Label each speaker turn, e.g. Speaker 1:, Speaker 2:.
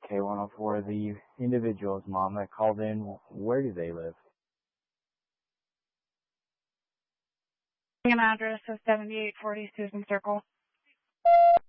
Speaker 1: K104, the individual's mom that called in, where do they live?
Speaker 2: An address of 7840 Susan Circle.